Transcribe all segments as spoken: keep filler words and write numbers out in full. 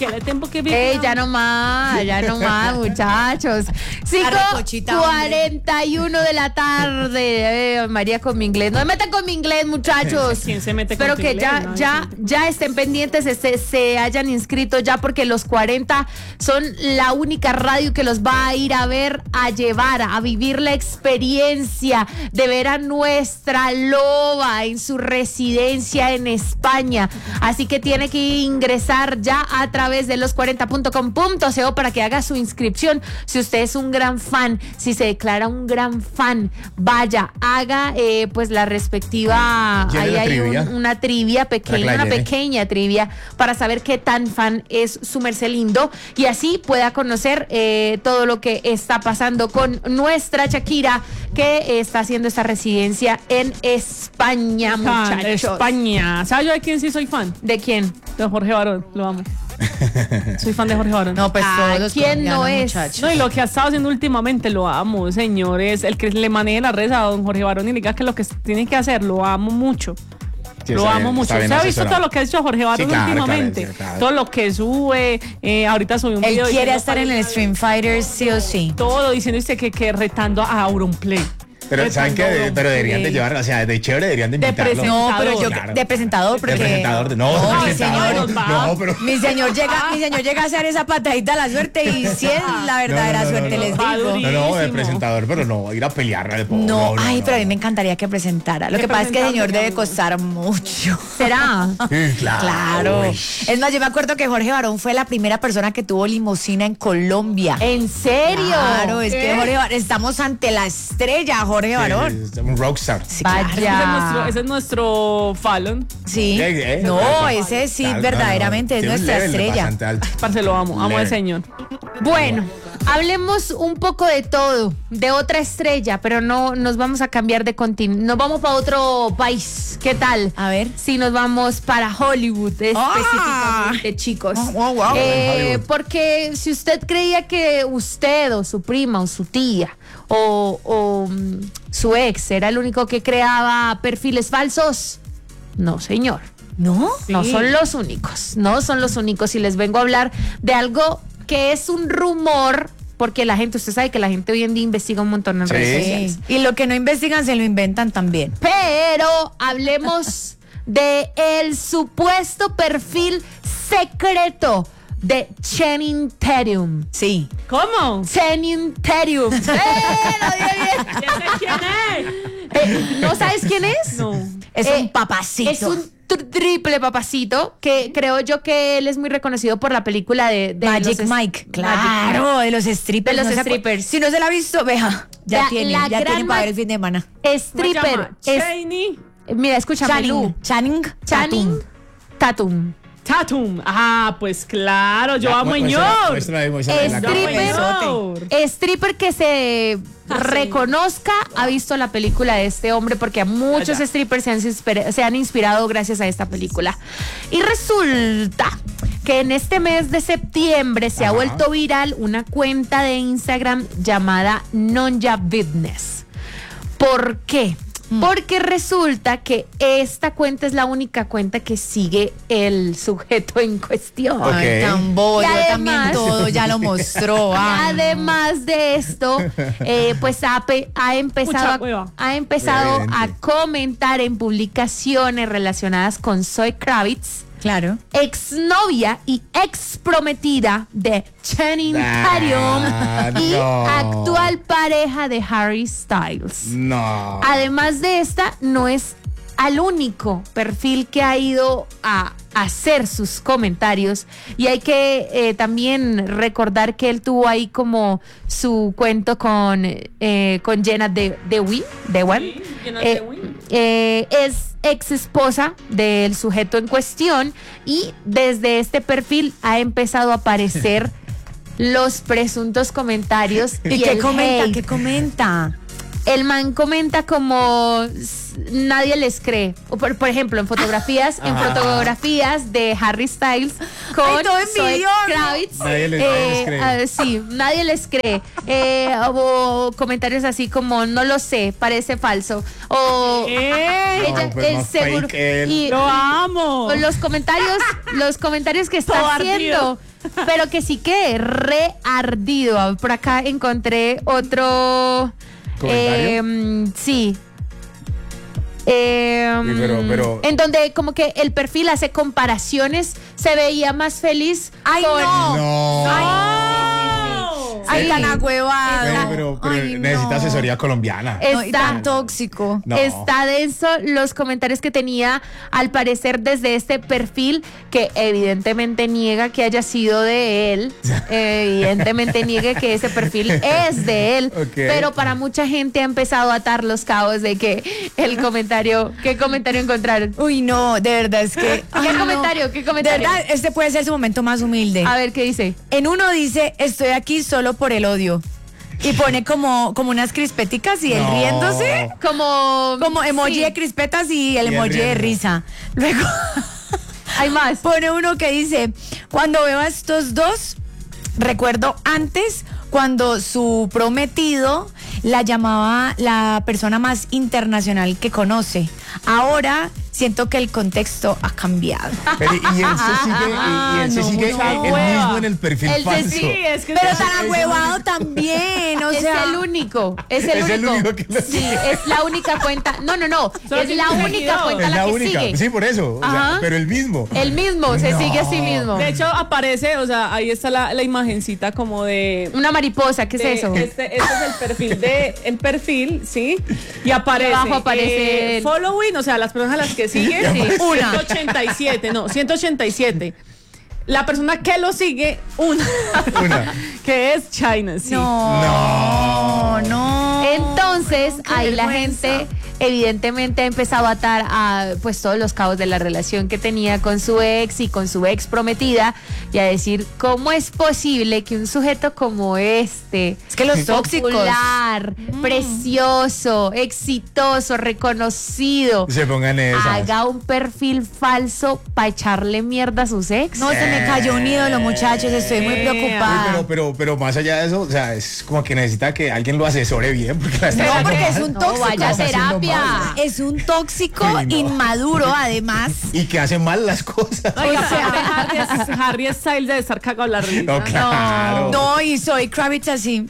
Que le tengo que ver. Ey, ya no más, ya no más, muchachos. cinco cuarenta y uno de la tarde. Eh, María con mi inglés. No me metan con mi inglés, muchachos. ¿Quién se mete con Espero tu que inglés? ya, No, ya, ya estén pendientes, se, se hayan inscrito ya, porque los cuarenta son la única radio que los va a ir a ver, a llevar, a vivir la experiencia de ver a nuestra loba en su residencia en España. Así que tiene que ingresar ya a través de los cuarenta punto com punto co para que haga su inscripción. Si usted es un gran fan, si se declara un gran fan, vaya, haga eh, pues la respectiva. Llene Ahí la hay trivia. un- una trivia pequeña, una llene. pequeña trivia para saber qué tan fan es su merced lindo y así pueda conocer eh, todo lo que está pasando con nuestra Shakira, que está haciendo esta residencia en España, Fan, muchachos. España. ¿Sabes yo de quién sí soy fan? ¿De quién? De Jorge Barón, lo amo. Soy fan de Jorge Barón. No, pues Ah, todos los ¿quién no colombianos, es? muchachos. No, y lo que ha estado haciendo últimamente lo amo, señores. El que le maneje la red a don Jorge Barón y diga que lo que tiene que hacer, lo amo mucho. Sí, lo está amo bien, mucho. está bien ¿Se ha visto asesorado. todo lo que ha hecho Jorge Barón Sí, claro, últimamente? claro, sí, claro. Todo lo que sube. Eh, ahorita subió un Él video. quiere diciendo estar en el para- Stream Fighter sí o sí. Todo diciendo usted que, que retando a Auronplay. Pero ¿saben qué? Retando a Pero deberían de Auronplay. llevar, o sea, de chévere deberían de De invitarlo. presentador. No, pero yo Claro. de presentador porque De presentador, de- no, de No, mi presentador. señor, No, pero mi señor llega, mi señor llega a hacer esa patadita a la suerte y si es la verdadera No, no, no, suerte no, les no. digo. no, no, de Durísimo. presentador, pero no, ir a pelear de poco. No, ay, pero a mí me encantaría que presentara. Lo Que que pasa es que el señor presentara, debe costar mucho. ¿Será? Sí, claro. Claro. Uy. Es más, yo me acuerdo que Jorge Barón fue la primera persona que tuvo limusina en Colombia. ¿En serio? Claro, es ¿Qué? que Jorge Barón, estamos ante la estrella, Jorge Barón. Sí, un rockstar. Sí, Vaya. claro. Ese es nuestro, ese es nuestro Fallon. Sí. Sí, eh, No, claro. ese sí, Claro, verdaderamente claro, es tiene un nuestra level estrella. bastante alto. Parce, lo amo. Amo Level. al señor. Bueno, hablemos un poco de todo, de otra estrella, pero no nos vamos a cambiar de continente, nos vamos para otro país. ¿Qué tal? A ver. Si nos vamos para Hollywood específicamente, Ah. chicos. Oh, wow, wow. Eh, Hollywood. porque si usted creía que usted o su prima o su tía o, o, mm, su ex era el único que creaba perfiles falsos, no, señor. ¿No? No Sí. son los únicos, no son los únicos. Y les vengo a hablar de algo que es un rumor, porque la gente, usted sabe que la gente hoy en día investiga un montón en Sí. redes sociales. Sí. Y lo que no investigan se lo inventan también. Pero hablemos de el supuesto perfil secreto de Channing Tatum. Sí. ¿Cómo? Channing Tatum. ¡Eh, lo dije bien! ¿Ya sé quién es? Eh, ¿No sabes quién es? No. Es Eh, un papacito. Es un tr- triple papacito que creo yo que él es muy reconocido por la película de, de Magic los es- Mike. Magic Claro, de los strippers. De los ¿no se acu- strippers. Si no se la ha visto, vea. Ya La- tiene, la ya gran tiene para ma- ver el fin de semana. ¿Cómo se Stripper. llama? Es, Channing mira, escúchame, Lu. Channing. Channing. Channing Tatum. Tatum. Ah, pues claro, yo Ya, amo a muestra- ñor. muestra ahí, muestra ahí la Stripper. cámara. Ñor. Stripper que se Ah, sí. reconozca ha visto la película de este hombre, porque a muchos Ya. strippers se han, inspira- se han inspirado gracias a esta película. Y resulta que en este mes de septiembre se ha Ajá. vuelto viral una cuenta de Instagram llamada Nonja Business. ¿Por qué? Porque resulta que esta cuenta es la única cuenta que sigue el sujeto en cuestión. Ok. Ay, tan bobo, Y yo además- también todo ya lo mostró. Y ah. además de esto, eh, pues ha, pe- ha empezado, Mucha hueva. a, ha empezado a Evidente. comentar en publicaciones relacionadas con Zoe Kravitz, Claro. exnovia y ex prometida de Channing Ah, Tatum y no. actual pareja de Harry Styles. No. Además de esta, no es al único perfil que ha ido a hacer sus comentarios, y hay que eh, también recordar que él tuvo ahí como su cuento con, eh, con Jenna de Dewi, Dewan. Sí, Jenna Eh, Dewan. eh, es ex esposa del sujeto en cuestión, y desde este perfil ha empezado a aparecer los presuntos comentarios. ¿Y, qué el comenta? hate. ¿Qué comenta? El man comenta como s- nadie les cree. O por, por ejemplo, en fotografías, en Ajá. fotografías de Harry Styles con Ay, todo Zoe envidioso. Kravitz. Nadie les- nadie les cree. ah, sí, nadie les cree. Eh, o comentarios así como no lo sé, parece falso. O ¡Eh! ella, No, pues él más seguro. fake él. Y ¡Lo amo! los comentarios, los comentarios que está Todo haciendo ardido. pero que sí quedé re ardido. Por acá encontré otro... ¿Comentario? eh, sí. Eh, Sí, pero- pero- en donde como que el perfil hace comparaciones, se veía más feliz. Ay, con- no. No. Ay, Sí. tan agüevado. Pero, pero, pero Ay, necesita no. asesoría colombiana. Eh, No, y Está- tan tóxico. No. Está denso los comentarios que tenía, al parecer, desde este perfil, que evidentemente niega que haya sido de él. Evidentemente niega que ese perfil es de él. Ok. Pero para mucha gente ha empezado a atar los cabos de que el comentario, ¿qué comentario encontraron? Uy, no, de verdad es que. ay, ¿Qué no. comentario? ¿Qué De comentario? verdad, este puede ser su momento más humilde. A ver, ¿qué dice? En uno dice, estoy aquí solo por el odio. Y pone como, como unas crispeticas y él No. riéndose. Como... Como emoji sí, de crispetas y el Y él emoji de riendo. risa. Luego hay más. pone uno que dice, cuando veo a estos dos, recuerdo antes cuando su prometido la llamaba la persona más internacional que conoce. Ahora siento que el contexto ha cambiado. Pero, y y él se sigue, y, y él se no, sigue mucha él hueva. mismo en el perfil Él se falso. sigue, Sí, es que Pero es- tan agüevado también, o es sea. el único, es el Es el único. único que lo sí, sigue. es la única cuenta. No, no, no. Solo es tiene la un única seguidor. cuenta Es la, la que única. sigue. Sí, por eso. o sea, Ajá. pero el mismo. El mismo, se No. sigue a sí mismo. De hecho, aparece, o sea, ahí está la, la imagencita como de. Una mariposa, ¿qué de- es eso? Este, este es el perfil de el perfil, ¿sí? Y aparece, Y abajo aparece eh, el- following, o sea, las personas a las que sigue, Sí. una. ciento ochenta y siete, no, ciento ochenta y siete. La persona que lo sigue, una. Una. que es China, sí. No, no, no. Entonces, Qué ahí la vergüenza. gente evidentemente ha empezado a atar a pues todos los cabos de la relación que tenía con su ex y con su ex prometida y a decir, ¿cómo es posible que un sujeto como este, Es que los tóxicos. popular, precioso, exitoso, reconocido, Se pongan esas. haga un perfil falso para echarle mierda a sus ex? No, se me cayó un ídolo, muchachos. Estoy muy Eh, Uy, preocupada. pero, pero, pero más allá de eso, o sea, es como que necesita que alguien lo asesore bien. Porque la está No, haciendo porque es mal. un No, tóxico. vaya a Está haciendo terapia. mal. Es un tóxico Uy, no. inmaduro, además. Y que hace mal las cosas. Oiga, O sea- aparte, Harry, es- Harry Styles de estar cagado la risa. No, claro. No, y soy Kravitz así.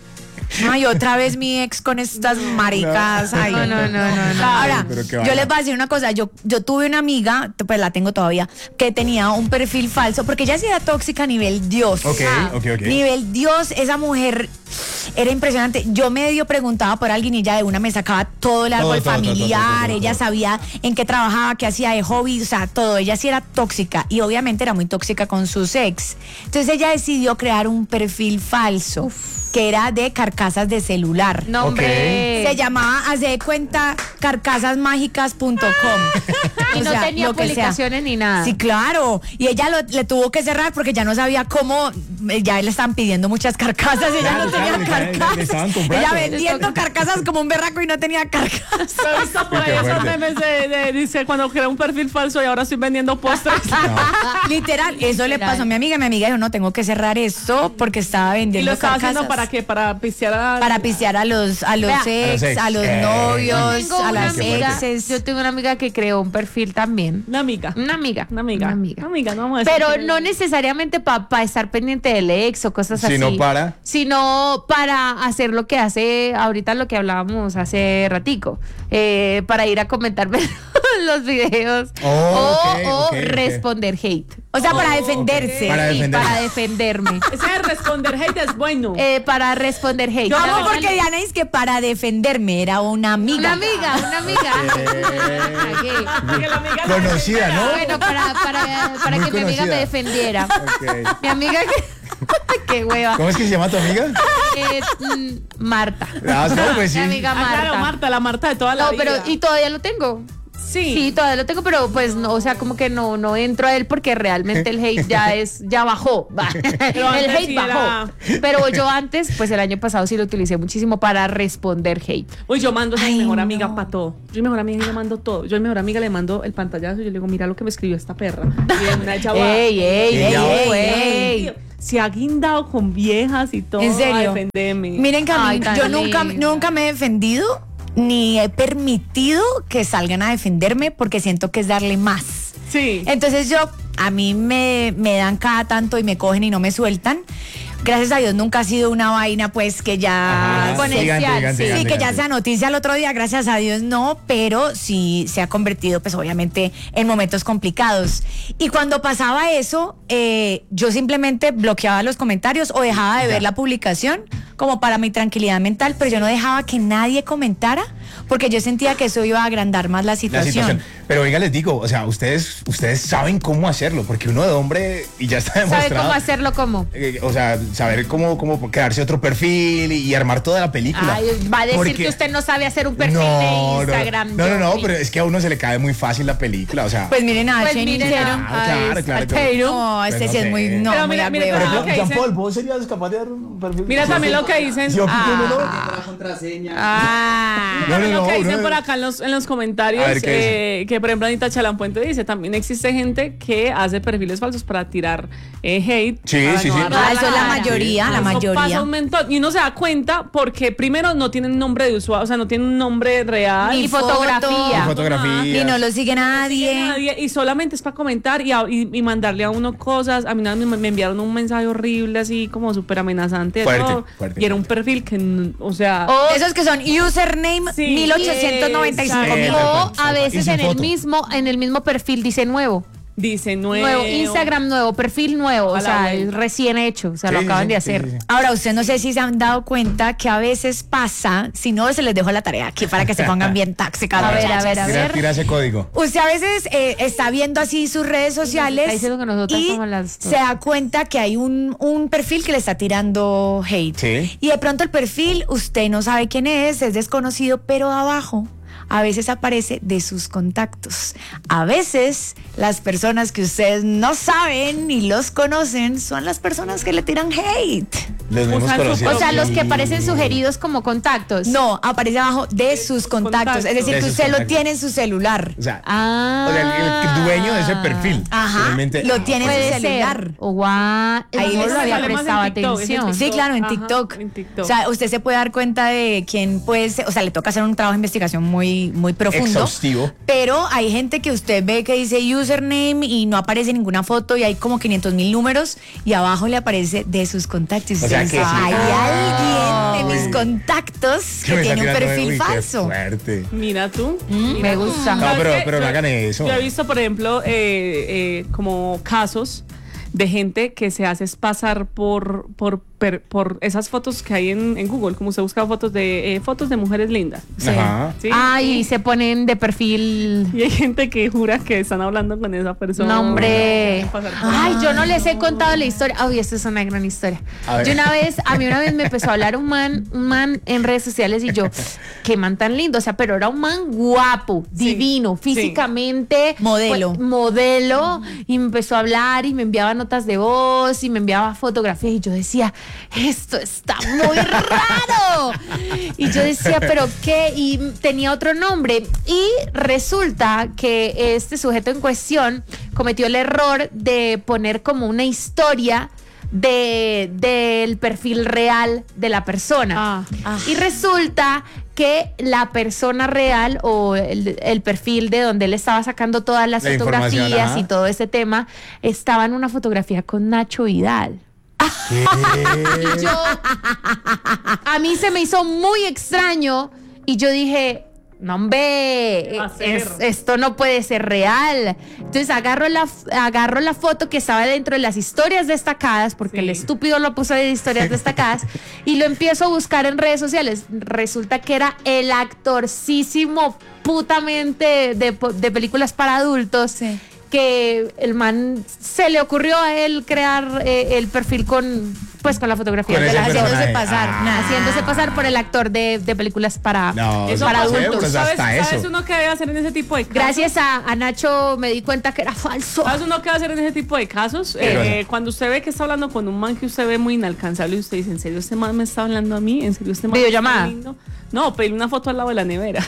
Ay, otra vez mi ex con estas maricas. Ay. No, no, no, no, no. Ahora, Pero qué yo vaina. les voy a decir una cosa. Yo, yo tuve una amiga, pues la tengo todavía, que tenía un perfil falso, porque ella sí era tóxica a nivel Dios. Ok, Ah. ok, ok. Nivel Dios, esa mujer era impresionante. Yo medio preguntaba por alguien y ella de una me sacaba todo el árbol Todo, todo, todo, familiar, todo, todo, todo, ella todo. sabía en qué trabajaba, qué hacía de hobby, o sea, todo. Ella sí era tóxica y obviamente era muy tóxica con sus ex. Entonces ella decidió crear un perfil falso que era de carcasas de celular. No, hombre. Se llamaba, haz de cuenta, carcasasmágicas punto com. Y no tenía publicaciones ni nada. Sí, claro. Y ella lo- le tuvo que cerrar porque ya no sabía cómo. eh, Ya le estaban pidiendo muchas carcasas. Ella Claro, no tenía claro, le- le- le carcasas. estaban comprando. Ella vendiendo carcasas como un berraco y no tenía carcasas. Yo he visto por Uy, qué ahí esos fuerte. memes de, de- dice cuando creé un perfil falso y ahora estoy vendiendo postres. Literal, eso le Literal. pasó a mi amiga. Mi amiga dijo, no, tengo que cerrar esto porque estaba ¿Y vendiendo lo estaba carcasas. haciendo para qué? Para pistear a... Para pistear a los, a los Vea. ex, a los, Eh. novios, Tengo a una las amiga, exes. yo tengo una amiga que creó un perfil también. Una amiga. Una amiga. Una amiga. Una amiga. Una amiga, no vamos a decir Pero que- no necesariamente para estar pendiente del ex o cosas así. Sino para- Sino para hacer lo que hace ahorita, lo que hablábamos hace ratico. eh, para ir a comentar los videos. Oh, o ok, o ok, ok. responder hate. O sea, para defenderse. Para Sí, defenderme. para defenderme. Ese de responder hate es bueno. Eh, para responder hate. Yo Vamos no, porque Diana dice que para defenderme era una amiga. Una amiga, una amiga. Eh. Porque la amiga la Conocida, defenderá. ¿no? Bueno, para, para, para Muy que mi amiga conocida. me defendiera. Ok. Mi amiga que... Qué hueva. ¿Cómo es que se llama tu amiga? Eh, mm, Marta. Ah, no, pues sí. Mi amiga Ah, Marta. claro, Marta, la Marta de toda la No, vida. pero y todavía lo tengo. Sí. Sí, todavía lo tengo, pero pues no, o sea, como que no, no entro a él porque realmente el hate ya es, ya bajó. Va. Pero El antes hate sí bajó. era- Pero yo antes, pues el año pasado sí lo utilicé muchísimo para responder hate. Uy, yo mando a mi Ay, mejor no. amiga para todo. Yo a mi mejor amiga le mando todo. Yo a mi mejor amiga le mando el pantallazo y yo le digo, mira lo que me escribió esta perra. Y de una ella va. Ey, ey, Y ey, ya va. ey, ey. Se ha guindado con viejas y todo. ¿En serio? A defenderme. Miren que a mí- Ay, tan yo nunca, linda. nunca me he defendido ni he permitido que salgan a defenderme porque siento que es darle más. Sí. Entonces yo a mí me, me dan cada tanto y me cogen y no me sueltan. Gracias a Dios nunca ha sido una vaina pues que ya Ajá, exponencial, gigante, gigante, sí, sí, gigante, que ya gigante. sea noticia el otro día, gracias a Dios no, pero sí se ha convertido pues obviamente en momentos complicados. Y cuando pasaba eso, eh, yo simplemente bloqueaba los comentarios o dejaba de ver la publicación como para mi tranquilidad mental, pero yo no dejaba que nadie comentara porque yo sentía que eso iba a agrandar más la La situación. situación. Pero oiga, les digo, o sea, ustedes, ustedes saben cómo hacerlo, porque uno de hombre, y ya está demostrado. ¿Sabe cómo hacerlo cómo? eh, o sea, saber cómo, cómo crearse otro perfil y, y armar toda la película. Ay, va a decir Porque- que usted no sabe hacer un perfil no, de no, Instagram. No, no, no, Johnny. pero es que a uno se le cae muy fácil la película, o sea. Pues miren a Pues Shane miren hicieron. a- Claro, a claro, este- claro, a claro. Taylor. No, este Pues sí no es muy. sé. No, Pero muy mira, a mira, huevo. pero Por lo que ejemplo, dicen- Jean Paul, ¿vos serías capaz de dar un perfil? Mira también lo que dicen. Sí, ¿o Ah. qué uno no? La contraseña. Ah. No, no, También lo no, que dicen no. por acá en los, en los comentarios, A ver, ¿qué eh, que por ejemplo Anita Chalampuente dice, también existe gente que hace perfiles falsos para tirar eh, hate. Sí, para sí, no sí. dar Ah, eso es la cara. mayoría, la Eso mayoría. pasa un montón. Y uno se da cuenta porque primero no tienen nombre de usuario, o sea, no tienen un nombre real. Ni fotografía. Ni fotografía. Y no lo sigue nadie. Nadie, y solamente es para comentar y, a- y- y mandarle a uno cosas. A mí una vez me, me enviaron un mensaje horrible, así como súper amenazante. de Fuerte, todo, fuerte, y era un fuerte. perfil que, n- o sea. O- Esos que son username Sí, mil ochocientos noventa y cinco mil. exacto. O tal cual. a Y veces sin en el foto. mismo, en el mismo perfil dice nuevo. Dice nuevo. Nuevo, Instagram nuevo, perfil nuevo, A o la sea, vuelta. es recién hecho, o sea, Sí, lo acaban sí, de sí, hacer. sí, sí. Ahora, usted no sé si se han dado cuenta que a veces pasa, si no, se les dejo la tarea aquí para que se pongan bien tóxicas. A ver, a muchachas. ver, a Tira, ver. tira ese código. Usted a veces eh, está viendo así sus redes sociales Está diciendo que nosotras y somos las dos. se da cuenta que hay un, un perfil que le está tirando hate. Sí. Y de pronto el perfil, usted no sabe quién es, es desconocido, pero abajo a veces aparece de sus contactos. A veces las personas que ustedes no saben ni los conocen son las personas que le tiran hate. Los mismos Usan su- conocidos. O sea, los que Sí. aparecen sugeridos como contactos. No, aparece abajo de sus contactos. contactos. Es decir, De que sus usted lo contactos. tiene en su celular. O sea, Ah. o sea, el, el dueño de ese perfil. Ajá, realmente- lo tiene en su Puede celular. ser. O guau. Ahí Ahí no es- lo había sale más en prestado TikTok, es en atención. Sí, claro, en Ajá, TikTok. en TikTok. O sea, usted se puede dar cuenta de quién puede ser, o sea, le toca hacer un trabajo de investigación muy, muy profundo. Exhaustivo. Pero hay gente que usted ve que dice username y no aparece ninguna foto y hay como quinientos mil números y abajo le aparece de sus contactos. Y O usted sea dice, que sí. hay alguien de Uy. mis contactos Que que me está tiene un tirando, perfil uy, qué falso. fuerte. Mira tú. Mm, me gusta. No, ¿Sabes pero- qué? pero no Yo- hagan eso. Yo he visto, por ejemplo, eh, eh, como casos de gente que se hace pasar por, por, per- por esas fotos que hay en, en Google, como se busca fotos de eh, fotos de mujeres lindas. Ajá. ¿sí? Ay, se ponen de perfil. Y hay gente que jura que están hablando con esa persona. No, hombre. Pasar por- Ay, yo no les he contado la historia. Ay, esta es una gran historia. A ver. Yo una vez, a mí una vez me empezó a hablar un man, un man en redes sociales y yo, qué man tan lindo. O sea, pero era un man guapo, Sí, divino, sí. físicamente. Modelo. pues, modelo. Y me empezó a hablar y me enviaba notas de voz y me enviaba fotografías. Y yo decía, esto está muy raro. Y yo decía, ¿pero qué? Y tenía otro nombre. Y resulta que este sujeto en cuestión cometió el error de poner como una historia de del perfil real de la persona. Ah, ah. Y resulta que la persona real o el, el perfil de donde él estaba sacando todas las La información, fotografías ajá. y todo ese tema estaba en una fotografía con Nacho Vidal. ¿Qué? Y yo, a mí se me hizo muy extraño y yo dije, no hombre, ¿Qué va a hacer? es- esto no puede ser real. Entonces agarro la, agarro la foto que estaba dentro de las historias destacadas, porque Sí. el estúpido lo puso de historias destacadas, y lo empiezo a buscar en redes sociales. Resulta que era el actorcísimo putamente de, de películas para adultos. Sí. Que el man se le ocurrió a él crear eh, el perfil con pues con la fotografía Con de ese la- haciéndose personaje. pasar. Ah. Nah. haciéndose pasar por el actor de, de películas para, No, eso para pasa, adultos. pues, ¿Sabes, hasta ¿Sabes eso. uno que debe hacer en ese tipo de casos? Gracias a, a Nacho me di cuenta que era falso. ¿Sabes uno que va a hacer en ese tipo de casos? ¿Qué Eh, cuando usted ve que está hablando con un man que usted ve muy inalcanzable y usted dice, ¿en serio este man me está hablando a mí? ¿En serio este man me está ¿Videollamada? lindo? No, pedirle una foto al lado de la nevera.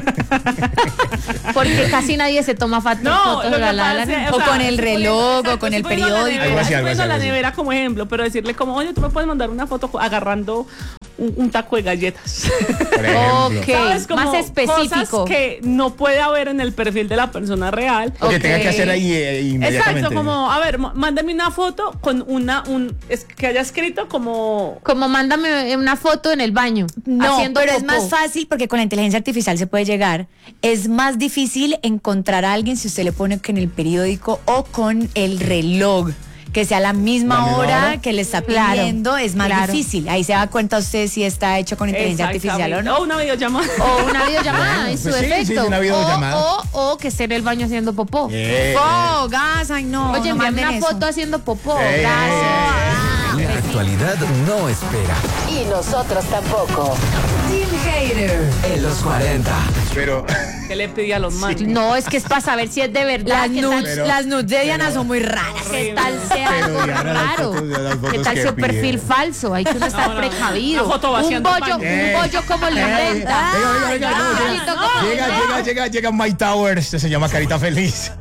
Porque casi nadie se toma fat- No, fotos lo de que la, la- la- pasa es- O con el estoy reloj, poniendo- o con el estoy poniendo la periódico. nevera, Algo así, estoy algo poniendo así, la algo así. nevera como ejemplo, pero decirle como, oye, tú me puedes mandar una foto agarrando un, un taco de galletas. Por ejemplo. Ok, ¿Sabes? Como más específico. Cosas que no puede haber en el perfil de la persona real. Lo que Ok. tenga que hacer ahí eh, inmediatamente. Exacto, como, a ver, m- mándame una foto con una, un, es que haya escrito como... Como mándame una foto en el baño. No, haciendo pero es popó. más fácil porque con la inteligencia artificial se puede llegar. Es más difícil encontrar a alguien si usted le pone que en el periódico o con el reloj. Que sea la misma, ¿La misma hora, hora? que le está Claro, pidiendo, es más claro. difícil. Ahí se da cuenta usted si está hecho con inteligencia artificial o no. O una videollamada. O una videollamada Bueno, en su pues sí, defecto. sí, una videollamada. O, o, o que esté en el baño haciendo popó. Eh, ¡Oh, gas! ¡Ay, no! Oye, no envíame manden una eso. foto haciendo popó. Eh, Gracias. La actualidad no espera. Y nosotros tampoco. Team Hater en los cuarenta. pero Que le pedí a los manos. No, es que es para saber si es de verdad. Las ¿Qué tal, nudes, Pero- las nudes de Diana son muy raras. qué tal sea Pero, algo Diana, las raro? fotos- las fotos ¿Qué tal que sea un pide. perfil falso? Hay que uno estar No, no, no. precavido. Una foto Un vaciando bollo, paño. un bollo como lo inventa. Venga, venga, venga, no, Ay, llega, no, llega, llega, llega, llega Mike Towers, se llama Carita Feliz.